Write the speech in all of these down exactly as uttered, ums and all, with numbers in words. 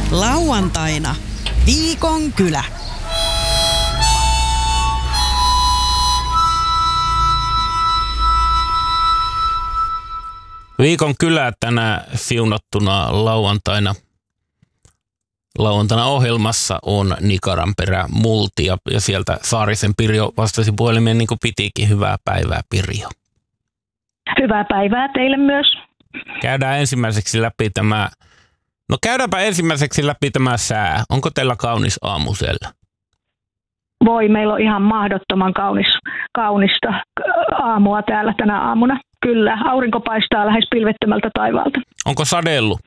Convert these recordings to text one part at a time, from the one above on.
Lauantaina Viikon kylä. Viikon kylä tänä siunattuna lauantaina. Lauantaina ohjelmassa on Nikaranperä Multia ja sieltä Saarisen Pirjo vastasi puhelimeen niin kuin pitikin. Hyvää päivää, Pirjo. Hyvää päivää teille myös. Käydään ensimmäiseksi läpi tämä, no käydäänpä ensimmäiseksi läpi tämä sää. Onko teillä kaunis aamu siellä? Voi, meillä on ihan mahdottoman kaunis, kaunista aamua täällä tänä aamuna. Kyllä, aurinko paistaa lähes pilvettömältä taivaalta. Onko sadellut?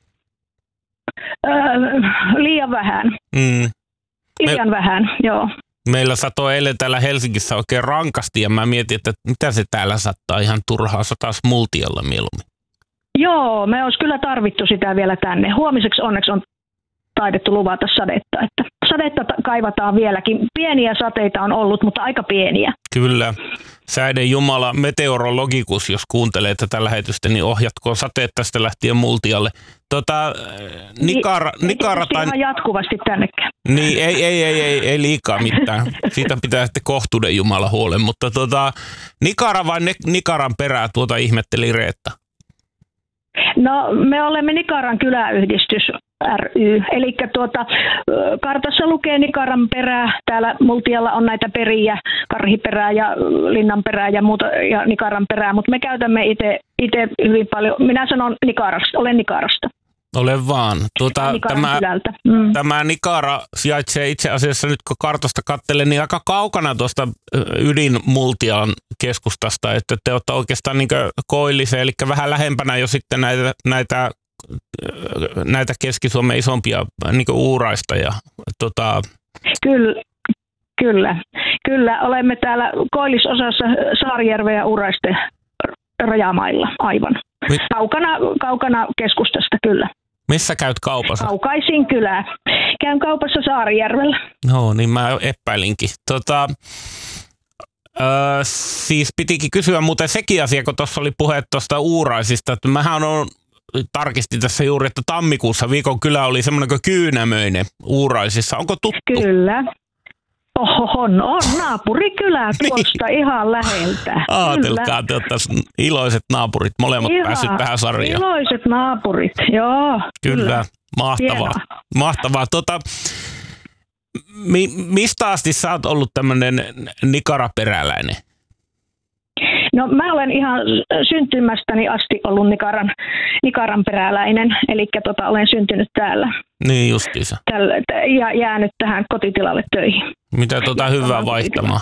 Öö, liian vähän. Mm. Liian Me... vähän, joo. Meillä satoi eilen täällä Helsingissä oikein rankasti ja mä mietin, että mitä se täällä sattaa ihan turhaa, sataisi Multialla mieluummin. Joo, me olisi kyllä tarvittu sitä vielä tänne. Huomiseksi onneksi on taidettu luvata sadetta. Että sadetta kaivataan vieläkin. Pieniä sateita on ollut, mutta aika pieniä. Kyllä. Säiden Jumala, meteorologikus, jos kuuntelee tätä lähetystä, niin ohjatkoon sateet tästä lähtien Multialle. Tota, Nikara, niin, Nikara tai... ihan jatkuvasti tännekään. Niin, ei, ei, ei, ei, ei liikaa mitään. Siitä pitää sitten kohtuuden Jumala huolen. Mutta tota, Nikara vai ne, Nikaran perää, tuota ihmetteli Reetta? No, me olemme Nikaran kyläyhdistys ry. Eli tuota, kartassa lukee Nikaran perää. Täällä Multialla on näitä periä, Karhiperää ja Linnanperää ja muuta ja Nikaran perää, mutta me käytämme itse hyvin paljon. Minä sanon Nikarasta, olen Nikarasta. Ole vaan. Tuota, tämä, mm. tämä Nikara sijaitsee itse asiassa nyt kun kartasta katselen, niin aika kaukana tuosta ydin Multian keskustasta, että te olette oikeastaan niin koillisen, eli vähän lähempänä jo sitten näitä, näitä, näitä Keski-Suomen isompia niin Uuraista. Ja, tota... Kyllä. Kyllä, kyllä. Olemme täällä koillisosassa Saarijärven ja Uuraisten rajamailla aivan. Mit? Kaukana, kaukana keskustasta, kyllä. Missä käyt kaupassa? Kaukaisin kylää. Käyn kaupassa Saarijärvellä. No niin, mä epäilinkin. Tota, öö, siis pitikin kysyä muuten sekin asia, kun tuossa oli puhe tuosta Uuraisista. Että mähän on, tarkistin tässä juuri, että tammikuussa Viikon kylä oli semmoinen kuin Kyynämöinen Uuraisissa. Onko tuttu? Kyllä. Oho, on, on naapurikylä tuosta niin. Ihan läheltä. Aatelkaa, te olette iloiset naapurit, molemmat ihan päässyt tähän sarjaan. Iloiset naapurit, joo. Kyllä, kyllä. Mahtavaa. Hienoa. Mahtavaa. Tota, mi, mistä asti sä oot ollut tämmöinen nikaraperäläinen? No mä olen ihan syntymästäni asti ollut Nikaran, Nikaran peräläinen, eli tota, olen syntynyt täällä. Niin justiinsa. Tällä, ja jäänyt tähän kotitilalle töihin. Mitä tota hyvää vaihtamaan?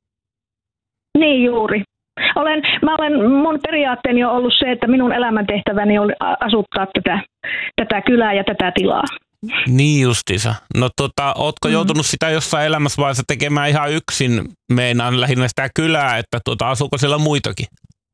Niin juuri. Olen, mä olen, mun periaatteeni on ollut se, että minun elämäntehtäväni on asuttaa tätä, tätä kylää ja tätä tilaa. Niin justiinsa. No tota, ootko mm. joutunut sitä jossain elämässä vaiheessa tekemään ihan yksin, meinaan lähinnä sitä kylää, että tuota, asuuko siellä muitakin?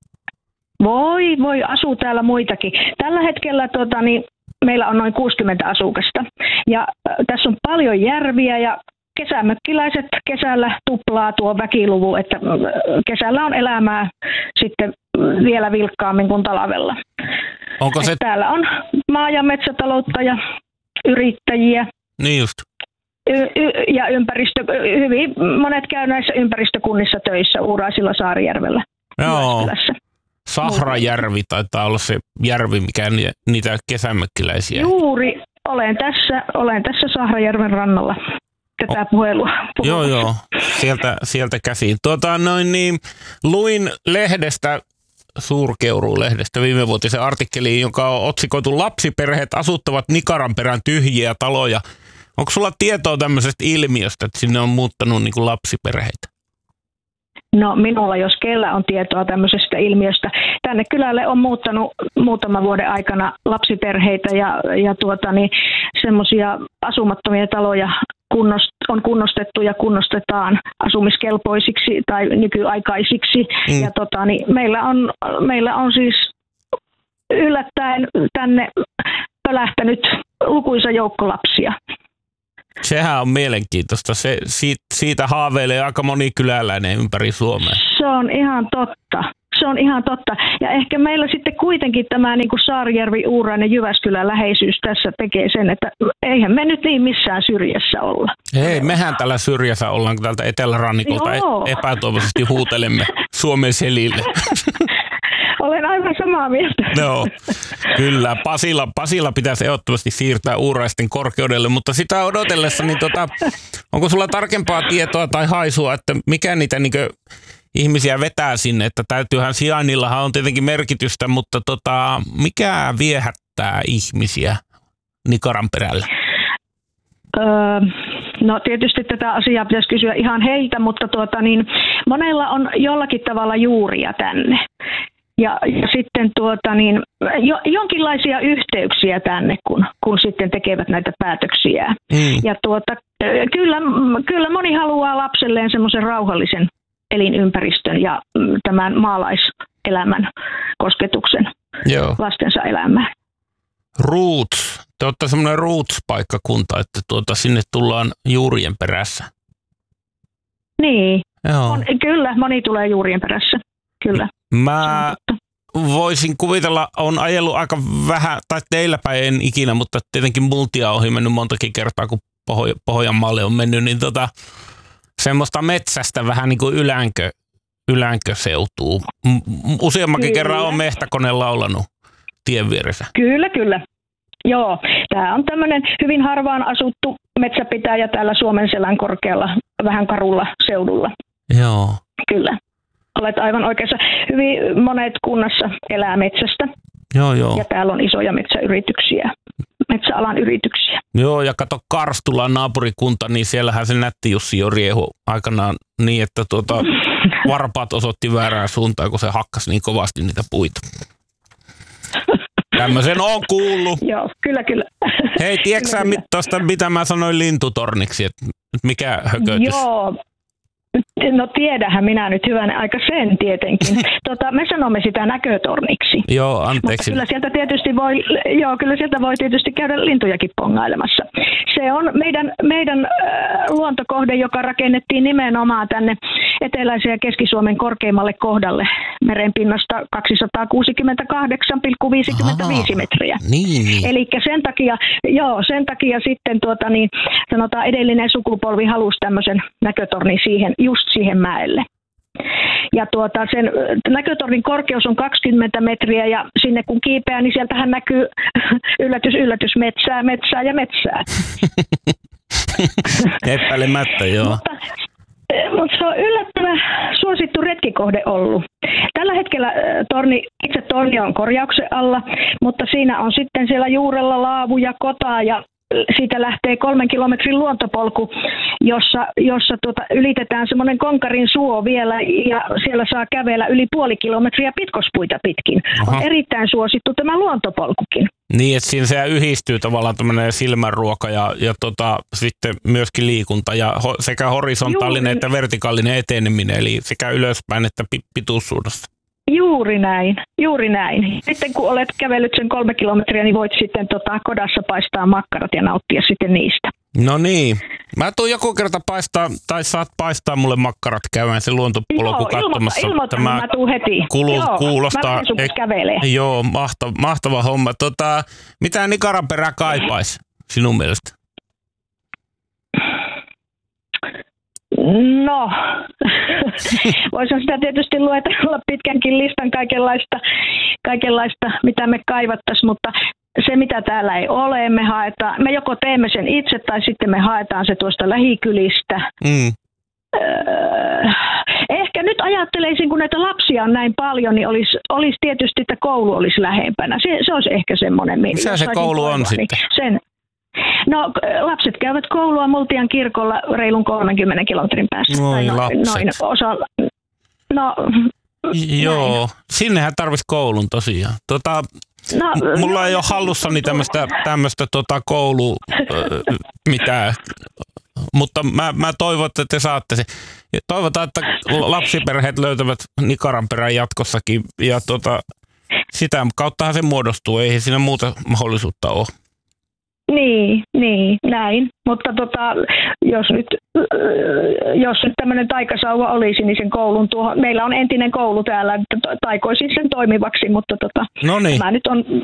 Voi, voi, asuu täällä muitakin. Tällä hetkellä tota, niin, meillä on noin kuusikymmentä asukasta ja äh, tässä on paljon järviä ja kesämökkiläiset kesällä tuplaa tuo väkiluvun, että äh, kesällä on elämää sitten vielä vilkkaammin kuin talvella. Onko se... Täällä on maa- ja metsätaloutta ja yrittäjiä. Niin just. Y- y- ja ympäristö, hyvin monet käy näissä ympäristökunnissa töissä Uuraisilla, Saarijärvellä. Joo. Sahrajärvi taitaa olla se järvi, mikä niitä kesämökkiläisiä. Juuri. Olen tässä, olen tässä Sahrajärven rannalla tätä puhelua. Joo, joo. Sieltä, sieltä käsiin. Tuota, noin niin, luin lehdestä, Suurkeuruu-lehdestä viimevuotisen artikkeliin, joka on otsikoitu Lapsiperheet asuttavat Nikaranperän tyhjiä taloja. Onko sulla tietoa tämmöisestä ilmiöstä, että sinne on muuttanut niin kuin lapsiperheitä? No minulla, jos kellä on tietoa tämmöisestä ilmiöstä. Tänne kylälle on muuttanut muutaman vuoden aikana lapsiperheitä ja, ja tuota, niin, semmoisia asumattomia taloja kunnost, on kunnostettu ja kunnostetaan asumiskelpoisiksi tai nykyaikaisiksi. Mm. Ja tota, niin, meillä, on, meillä on siis yllättäen tänne pölähtänyt lukuisa joukko lapsia. Sehän on mielenkiintoista. Se, siitä, siitä haaveilee aika moni kyläläinen ympäri Suomea. Se on ihan totta. se on ihan totta. Ja ehkä meillä sitten kuitenkin tämä niin kuin Saarijärvi, Uurainen, Jyväskylän läheisyys tässä tekee sen, että eihän me nyt niin missään syrjässä olla. Ei, mehän tällä syrjässä ollaan, kun täältä etelärannikolta Joo. epätoivoisesti huutelemme Suomen selille. Olen aivan samaa mieltä. Joo, kyllä. Pasila, Pasila pitäisi ehdottomasti siirtää Uuraisten korkeudelle, mutta sitä odotellessa, niin tota, onko sulla tarkempaa tietoa tai haisua, että mikä niitä niinkö ihmisiä vetää sinne, että täytyyhän sijainnillahan on tietenkin merkitystä, mutta tota, mikä viehättää ihmisiä Nikaran perällä? Öö, no tietysti tätä asiaa pitäisi kysyä ihan heiltä, mutta tuota, niin, monella on jollakin tavalla juuria tänne. Ja, ja sitten tuota, niin, jo, jonkinlaisia yhteyksiä tänne, kun, kun sitten tekevät näitä päätöksiä. Mm. Ja tuota, kyllä, kyllä moni haluaa lapselleen semmoisen rauhallisen elinympäristön ja tämän maalaiselämän kosketuksen Joo. lastensa elämään. Roots. Te olette semmoinen roots-paikkakunta, että tuota, sinne tullaan juurien perässä. Niin, Joo. On, kyllä, moni tulee juurien perässä, kyllä. Mä voisin kuvitella, on ajellut aika vähän, tai teillä päin en ikinä, mutta tietenkin multia ohi mennyt montakin kertaa, kun Poho- Pohjanmaalle on mennyt, niin tota, semmoista metsästä vähän niin kuin ylänkö, ylänkö seutuu. Useammankin kyllä. kerran on mehtäkone laulanut tien vieressä. Kyllä, kyllä. Joo, tämä on tämmöinen hyvin harvaan asuttu metsäpitäjä täällä Suomenselän korkealla, vähän karulla seudulla. Joo. Kyllä. Olet aivan oikeassa. Hyvin monet kunnassa elää metsästä. Joo, joo. Ja täällä on isoja metsäyrityksiä, metsäalan yrityksiä. Joo, ja kato Karstulan naapurikunta, niin siellähän se nätti Jussi jo riehu aikanaan niin, että tuota, varpaat osoitti väärään suuntaan, kun se hakkasi niin kovasti niitä puita. Tämmöisen on kuullut. Joo, kyllä, kyllä. Hei, tiedätkö sä tuosta, mitä mä sanoin lintutorniksi, että mikä hökötys? Joo. No tiedähän minä nyt hyvän aika sen tietenkin. Tota, me sanomme sitä näkötorniksi. Joo, anteeksi. Mutta kyllä sieltä tietysti voi, joo, kyllä sieltä voi tietysti käydä lintujakin pongailemassa. Se on meidän, meidän äh, luontokohde, joka rakennettiin nimenomaan tänne eteläisen ja Keski-Suomen korkeimmalle kohdalle merenpinnasta kaksisataakuusikymmentäkahdeksan pilkku viisikymmentäviisi metriä. Niin. Eli sen takia, joo, sen takia sitten tuota, niin, sanotaan edellinen sukupolvi halusi tämmöisen näkötornin siihen, just siihen mäelle. Ja tuota, sen näkötornin korkeus on kaksikymmentä metriä ja sinne kun kiipeää, niin sieltähän näkyy yllätys, yllätys, metsää, metsää ja metsää. Epäilemättä, joo. Mutta, mutta se on yllättävän suosittu retkikohde ollut. Tällä hetkellä torni, itse torni on korjauksen alla, mutta siinä on sitten siellä juurella laavu ja kotaa ja siitä lähtee kolmen kilometrin luontopolku, jossa, jossa tuota, ylitetään semmoinen Konkarin suo vielä ja siellä saa kävellä yli puoli kilometriä pitkospuita pitkin. Aha. On erittäin suosittu tämä luontopolkukin. Niin, että siinä se yhdistyy tavallaan tämmöinen silmänruoka ja, ja tota, sitten myöskin liikunta ja ho, sekä horisontaalinen Juuri. että vertikaalinen eteneminen, eli sekä ylöspäin että pi, pituussuunnassa. Juuri näin, juuri näin. Sitten kun olet kävellyt sen kolme kilometriä, niin voit sitten tota, kodassa paistaa makkarat ja nauttia sitten niistä. No niin. Mä tuun joku kerta paistaa, tai saat paistaa mulle makkarat käymään sen luontopolku katsomassa. Joo, ilmoita, ilmoita, mä tuun heti. Kulu, joo, kuulostaa. Mä e- kävelee. Joo, mahtava, mahtava homma. Tota, mitä Nikaran perä kaipaisi sinun mielestä? No, voisin sitä tietysti luetella pitkänkin listan kaikenlaista, kaikenlaista mitä me kaivattaisiin, mutta se mitä täällä ei ole, me haetaan, me joko teemme sen itse tai sitten me haetaan se tuosta lähikylistä. Mm. Öö, ehkä nyt ajatteleisin, kun näitä lapsia on näin paljon, niin olisi, olisi tietysti, että koulu olisi lähempänä. Se, se olisi ehkä semmoinen. Missä se koulu on toivoa, sitten? Niin sen, No lapset käyvät koulua Multian kirkolla reilun kolmenkymmenen kilometrin päässä. Noi noin, lapset. Noin osa, no, Joo, näin. Sinnehän tarvitsisi koulun tosiaan. Tota, no, mulla no, ei ole hallussani tämmöistä, tämmöistä tota koulu mitään, mutta mä, mä toivon, että te saatte se. Toivotaan, että lapsiperheet löytävät Nikaran perän jatkossakin ja tota, sitä kauttahan se muodostuu, ei siinä muuta mahdollisuutta ole. Niin, niin, näin. Mutta tota, jos nyt, jos nyt tämmöinen taikasauva olisi, niin sen koulun tuohon, meillä on entinen koulu täällä, että taikoisin sen toimivaksi, mutta tota, Noniin. tämä nyt on